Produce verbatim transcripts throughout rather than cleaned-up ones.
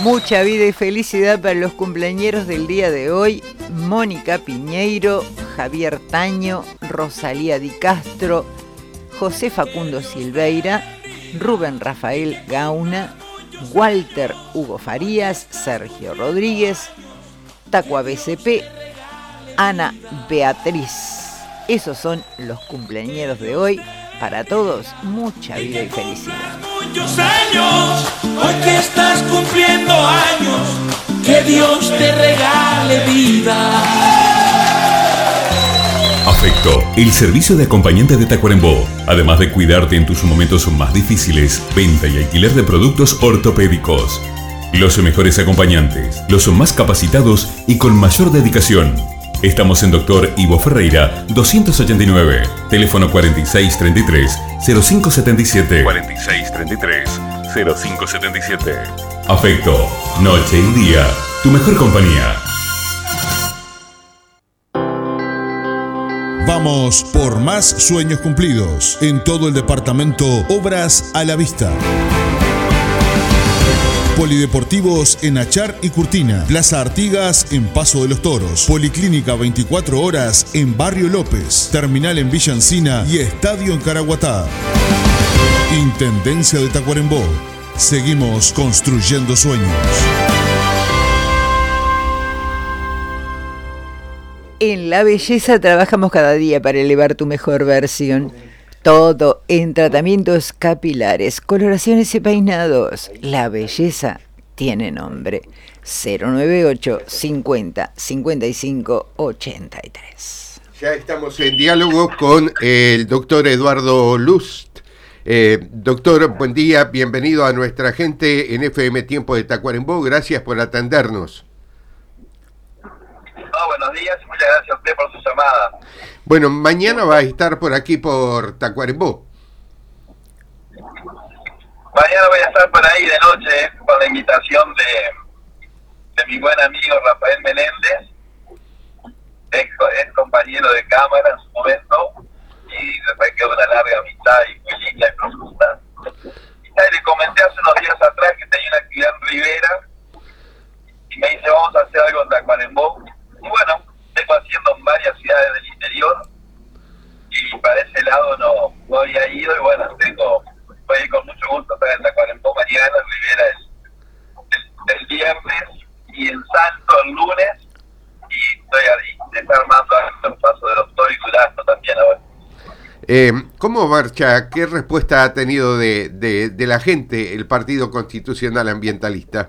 Mucha vida y felicidad para los cumpleañeros del día de hoy: Mónica Piñeiro, Javier Taño, Rosalía Di Castro, José Facundo Silveira, Rubén Rafael Gauna, Walter Hugo Farías, Sergio Rodríguez, Tacua B C P, Ana Beatriz. Esos son los cumpleañeros de hoy. Para todos, mucha vida y felicidad. Muchos años, hoy que estás cumpliendo años, que Dios te regale vida. Afecto, el servicio de acompañante de Tacuarembó. Además de cuidarte en tus momentos más difíciles, venta y alquiler de productos ortopédicos. Los mejores acompañantes, los más capacitados y con mayor dedicación. Estamos en Doctor Ivo Ferreira, doscientos ochenta y nueve, teléfono cuarenta y seis treinta y tres, cero cinco setenta y siete. cuarenta y seis treinta y tres, cero cinco setenta y siete. Afecto, noche y día, tu mejor compañía. Vamos por más sueños cumplidos. En todo el departamento, obras a la vista. Polideportivos en Achar y Curtina, Plaza Artigas en Paso de los Toros, Policlínica veinticuatro horas en Barrio López, Terminal en Villa Encina y Estadio en Caraguatá. Intendencia de Tacuarembó. Seguimos construyendo sueños. En La Belleza trabajamos cada día para elevar tu mejor versión. Todo en tratamientos capilares, coloraciones y peinados. La Belleza tiene nombre. cero noventa y ocho, cincuenta, cincuenta y cinco, ochenta y tres. Ya estamos en diálogo con el doctor Eduardo Lust. Eh, doctor, buen día, bienvenido a nuestra gente en F M Tiempo de Tacuarembó. Gracias por atendernos. Oh, buenos días y muchas gracias a usted por su llamada. Bueno, mañana va a estar por aquí por Tacuarembó. Mañana voy a estar por ahí de noche con la invitación de, de mi buen amigo Rafael Menéndez, ex, ex compañero de cámara en su momento, y después quedó una larga amistad y muy linda y profunda. Y le comenté hace unos días atrás que tenía una actividad en Rivera y me dice, vamos a hacer algo en Tacuarembó. Y bueno, vengo haciendo en varias ciudades del interior y para ese lado no, no había ido y bueno, tengo, voy a ir con mucho gusto a estar en Tacuarembó mañana, en Rivera el, el, el viernes y en Salto el lunes y estoy ahí, se está armando el paso de los Tori Durazno también ahora. Eh, ¿Cómo marcha? ¿Qué respuesta ha tenido de, de, de la gente el Partido Constitucional Ambientalista?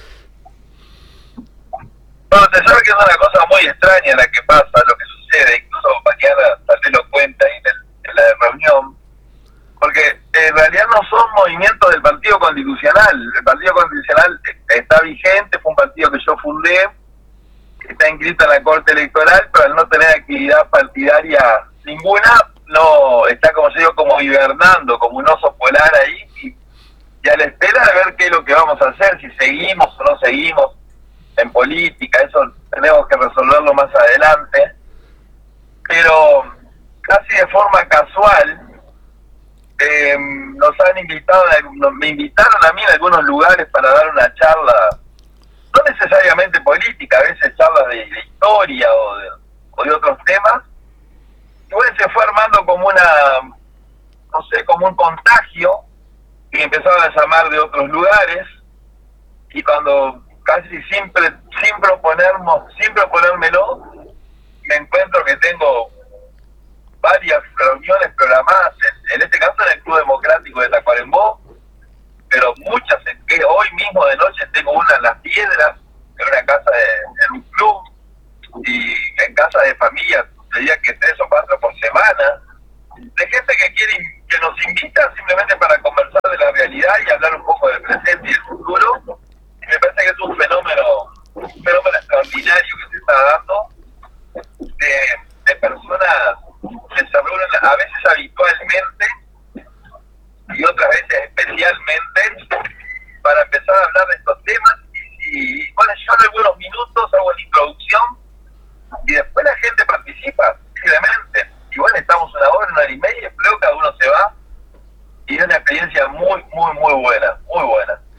Bueno, te sabe que es una cosa muy extraña la que pasa, lo que sucede, incluso mañana tal vez lo cuenta en, el, en la reunión, porque en realidad no son movimientos del Partido Constitucional. El Partido Constitucional está vigente, fue un partido que yo fundé, está inscrito en la Corte Electoral, pero al no tener actividad partidaria ninguna, no está, como se digo, como hibernando, como un oso polar ahí, y, y a la espera de ver qué es lo que vamos a hacer, si seguimos o no seguimos en política. Eso tenemos que resolverlo más adelante, pero casi de forma casual eh, nos han invitado, nos, me invitaron a mí en algunos lugares para dar una charla, no necesariamente política, a veces charlas de, de historia o de, o de otros temas, y bueno, se fue armando como una, no sé, como un contagio, y empezaron a llamar de otros lugares, y cuando casi siempre, sin proponernos, sin proponérmelo, me encuentro que tengo varias reuniones programadas, en, en este caso en el Club Democrático de Tacuarembó, pero muchas, en que hoy mismo de noche tengo una en Las Piedras, en una casa, de, en un club, y en casa de familia, diría que tres o cuatro por semana, de gente que quiere, que nos invita simplemente para conversar de la realidad y hablar un poco del presente y el futuro. Y me parece que es un fenómeno, un fenómeno extraordinario que se está dando de, de personas que se reúnen a veces habitualmente y otras veces especialmente para empezar a hablar de estos temas. Y, y bueno, yo en algunos minutos hago una introducción y después la gente participa libremente. Y bueno, estamos una hora, una hora y media, luego cada uno se va y es una experiencia muy, muy, muy buena, muy buena.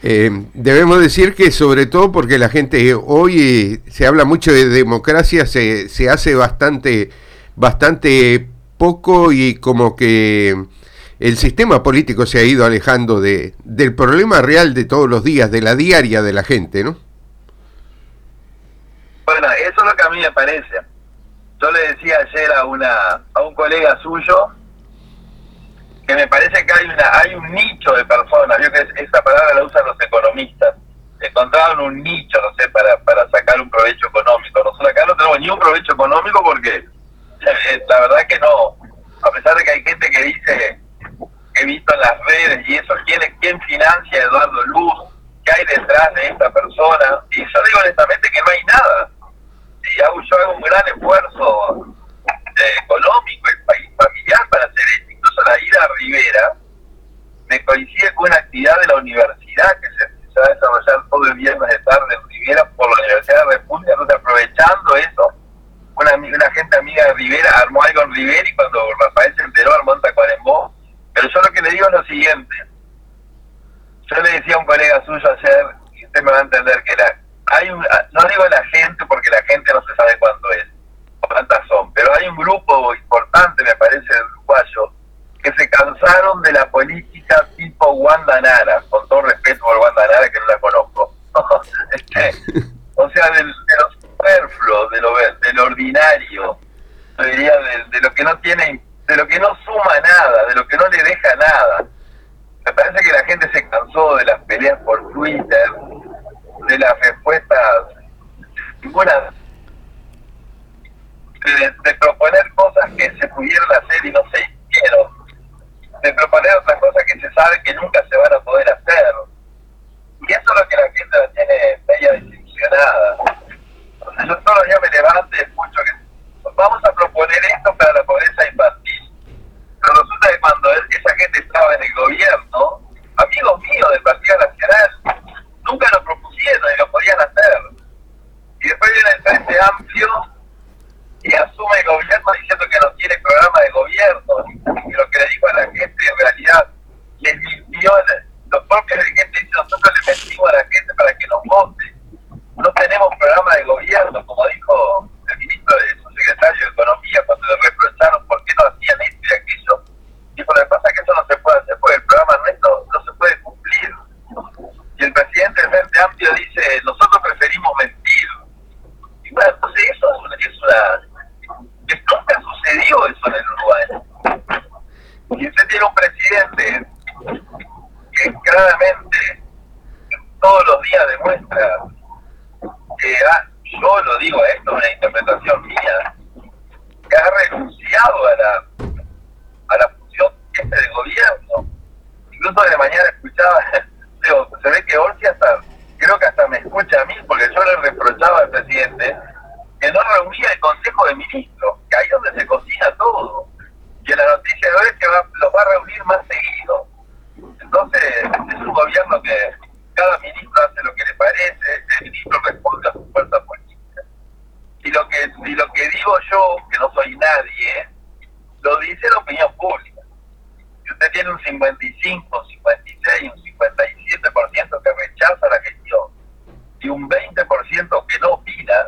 Eh, debemos decir que sobre todo porque la gente hoy se habla mucho de democracia, se, se hace bastante, bastante poco y como que el sistema político se ha ido alejando de, del problema real de todos los días, de la diaria de la gente, ¿no? Bueno, eso es lo que a mí me parece. Yo le decía ayer a una a un colega suyo que me parece que hay una hay un nicho de personas, vio que esa palabra la usan los economistas, encontraron un nicho, no sé, para para sacar un provecho económico. Nosotros acá no tenemos ni un provecho económico porque eh, la verdad que no, a pesar de que hay gente que dice, que he visto en las redes y eso, quién, quién financia a Eduardo Luz, qué hay detrás de esta persona, y yo digo honestamente que no hay nada. Y hago, yo hago un gran esfuerzo eh, económico y familiar para hacer esto. Incluso la ida a Rivera me coincide con una actividad de la universidad que se, se va a desarrollar todo el viernes de tarde en Rivera por la Universidad de la República. Entonces, aprovechando eso, una, una gente amiga de Rivera armó algo en Rivera y cuando Rafael se enteró armó en Tacuarembó. Pero yo lo que le digo es lo siguiente. Yo le decía a un colega suyo ayer, y usted me va a entender, que la, hay un, no digo la gente porque la gente no se sabe cuánto es, cuántas son, pero hay un grupo importante, me parece, de uruguayos, que se cansaron de la política tipo Wanda Nara, con todo respeto por Wanda Nara, que no la conozco. este, o sea, de, de lo superfluo, de lo, de lo ordinario, yo diría, de, de lo que no tiene, de lo que no suma nada, de lo que no le deja nada. Me parece que la gente se cansó de las peleas por Twitter, de las respuestas, ninguna, de, de proponer cosas que se pudieron hacer y no se hicieron, de proponer otras cosas que se sabe que nunca se van a poder hacer. Y eso es lo que la gente la tiene media desilusionada. Entonces yo todos los días me levanto y escucho que vamos a proponer esto para la pobreza infantil. Pero resulta que cuando esa gente estaba en el gobierno, amigos míos del Partido Nacional nunca lo propusieron y lo podían hacer. Y después viene el Frente Amplio y asume el gobierno diciendo que no tiene programa de gobierno. Y lo que le dijo a la gente en realidad les mintió, los propios dirigentes dicen, nosotros le mentimos a la gente para que nos vote. No tenemos programa de gobierno, como dijo el ministro de su secretario de Economía cuando le reprocharon por qué no hacían esto y aquello. Y por lo que pasa es que eso no se puede hacer porque el programa nuestro no se puede cumplir. Y el presidente del Frente Amplio dice, nosotros preferimos mentir. Y bueno, entonces eso es una, es una que nunca sucedió eso en el Uruguay. Y usted tiene un presidente que claramente todos los días demuestra que ha, yo lo digo, esto es una interpretación mía, que ha renunciado a la a la función este de gobierno. Incluso de mañana escuchaba, digo, se ve que Orsi hasta, creo que hasta me escucha a mí, porque yo le reprochaba al presidente que no reunía el Consejo de Ministros, que ahí es donde se cocina todo. Y en la noticia de hoy es que va, los va a reunir más seguido. Entonces, es un gobierno que cada ministro hace lo que le parece, el ministro responde a su fuerza política. Y lo que, y lo que digo yo, que no soy nadie, lo dice la opinión pública. Si usted tiene un cincuenta y cinco, cincuenta y seis, un cincuenta y siete por ciento que rechaza la gestión y un veinte por ciento que no opina,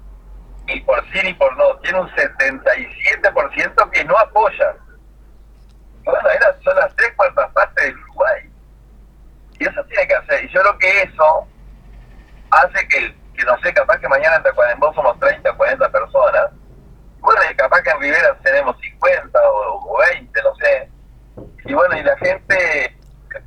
ni por sí ni por no, tiene un setenta y siete por ciento que no apoya. Bueno, esas son las tres cuartas partes del Uruguay. Y eso tiene que hacer. Y yo creo que eso hace que, que no sé, capaz que mañana en Tacuarembó somos treinta, cuarenta personas. Bueno, y capaz que en Rivera tenemos cincuenta o, o veinte, no sé. Y bueno, y la gente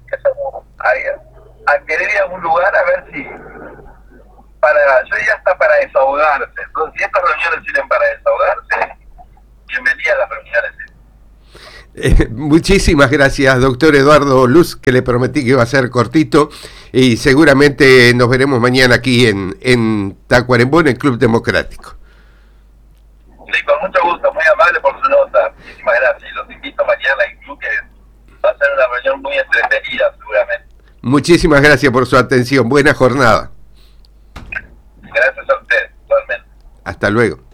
a, a querer ir a un lugar a ver si, para, yo ya está para desahogarse. Entonces, si estas reuniones sirven para desahogarse, bienvenida a las reuniones. Eh, muchísimas gracias, doctor Eduardo Luz, que le prometí que iba a ser cortito, y seguramente nos veremos mañana aquí en, en Tacuarembó, en el Club Democrático. Sí, con mucho gusto, muy amable por su nota. Muchísimas gracias. Y los invito mañana al club, que va a ser una reunión muy entretenida, seguramente. Muchísimas gracias por su atención. Buena jornada. Gracias a usted, totalmente. Hasta luego.